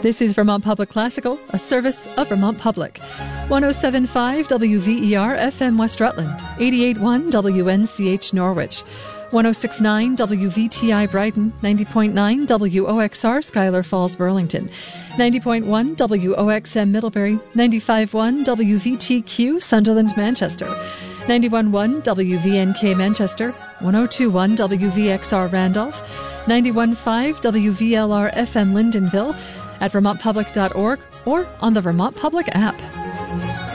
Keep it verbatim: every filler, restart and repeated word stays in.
This is Vermont Public Classical, a service of Vermont Public. one oh seven point five W V E R F M West Rutland, eighty-eight point one W N C H Norwich, one oh six point nine W V T I Brighton, ninety point nine W O X R Schuyler Falls Burlington, ninety point one W O X M Middlebury, ninety-five point one W V T Q Sunderland Manchester, ninety-one point one W V N K Manchester, one oh two point one W V X R Randolph, ninety-one point five W V L R F M Lyndonville, at vermont public dot org or on the Vermont Public app.